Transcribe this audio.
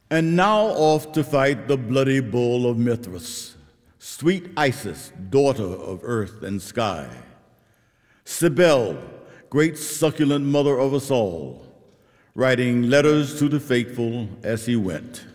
And now off to fight the bloody bull of Mithras, sweet Isis, daughter of earth and sky, Cybele, great succulent mother of us all, writing letters to the faithful as he went.